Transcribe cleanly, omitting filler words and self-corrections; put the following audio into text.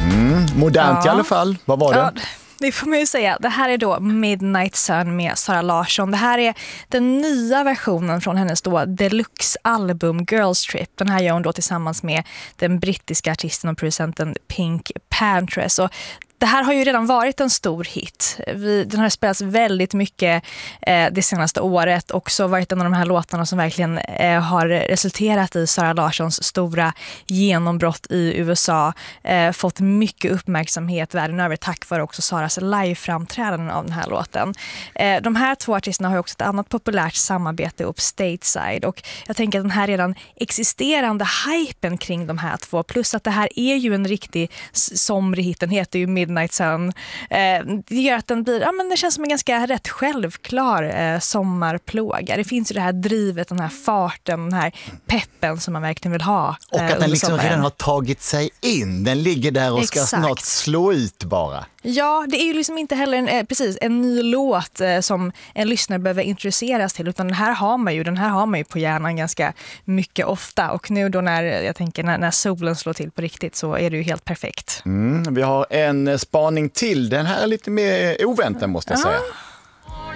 Modernt i alla fall. Vad var det? Ja, det får man ju säga. Det här är då Midnight Sun med Sara Larsson. Det här är den nya versionen från hennes då deluxe-album Girls Trip. Den här gör hon då tillsammans med den brittiska artisten och producenten Pink Panthers. Och det här har ju redan varit en stor hit. Den har spelats väldigt mycket det senaste året. Också varit en av de här låtarna som verkligen har resulterat i Sara Larssons stora genombrott i USA. Fått mycket uppmärksamhet världen över tack vare också Saras live-framträdanden av den här låten. De här två artisterna har ju också ett annat populärt samarbete upp Stateside. Och jag tänker att den här redan existerande hypen kring de här två, plus att det här är ju en riktig somrig hit, den heter ju Midnight Sun. Det gör att den blir, men det känns som en ganska rätt självklar sommarplåga. Det finns ju det här drivet, den här farten, den här peppen som man verkligen vill ha. Och att den liksom redan har tagit sig in. Den ligger där och ska snart slå ut bara. Ja, det är ju liksom inte heller en ny låt som en lyssnare behöver introduceras till, utan den här har man ju på hjärnan ganska mycket ofta. Och nu då när solen slår till på riktigt så är det ju helt perfekt. Vi har en spaning till. Den här är lite mer oväntad måste jag säga.